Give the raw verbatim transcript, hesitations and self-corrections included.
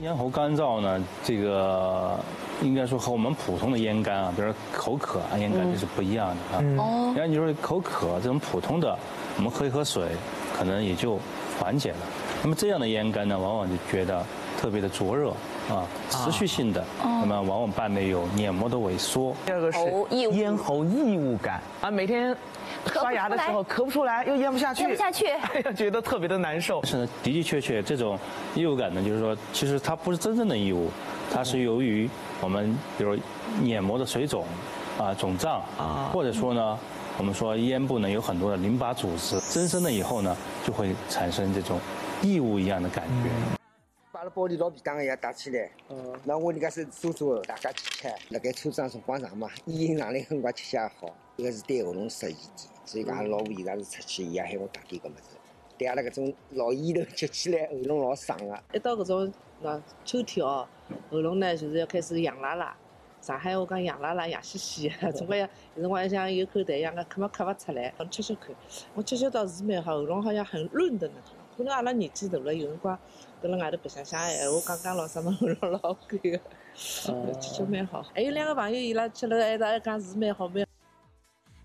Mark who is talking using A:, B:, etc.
A: 咽喉干燥呢，这个应该说和我们普通的咽干啊，比如说口渴啊、咽干这是不一样的啊。哦。然后你说口渴这种普通的，我们喝一喝水，可能也就缓解了。那么这样的咽干呢，往往就觉得特别的灼热啊，持续性的，那么往往伴类有黏膜的萎缩。
B: 第二个是咽喉异物感啊，每天刷牙的时候咳不出来，又咽不下去，
C: 咽不下去，
B: 哎呀，觉得特别的难受。
A: 是的，的的确确，这种异物感呢，就是说，其实它不是真正的异物，它是由于我们比如黏膜的水肿啊、肿胀啊，或者说呢，我们说咽部呢有很多的淋巴组织增生了以后呢，就会产生这种异物一样的感觉。
D: 把那玻璃老皮当个要打起来，嗯，那我那个是手做大家吃吃，那个抽长从广场嘛，饮上来很快吃下好，这个是对喉咙适宜的，所以讲老婆伊拉是出去，伊也喊我打点个么子，对阿拉搿种老烟头吃起来喉咙老伤个。
E: 一到搿种那秋天哦，喉咙呢就是要开始痒辣辣，上海话讲痒辣辣、痒兮兮的，总归有辰光像有口痰一样的，咳嘛咳勿出来。我吃吃看，我吃吃倒是蛮好，喉咙好像很润的那种。可能阿拉年纪大了，有辰光搁辣外头白相相闲话讲讲老啥么喉咙老干个，吃吃蛮好。还有两个朋友伊拉吃了一直还讲是蛮好蛮。